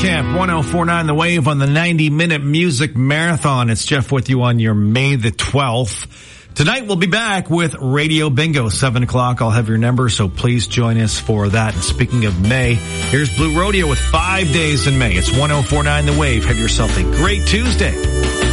Camp, 1049 The Wave on the 90-minute music marathon. It's Jeff with you on your May the 12th. Tonight we'll be back with Radio Bingo, 7 o'clock. I'll have your number, so please join us for that. And speaking of May, here's Blue Rodeo with 5 days in May. It's 1049 The Wave. Have yourself a great Tuesday.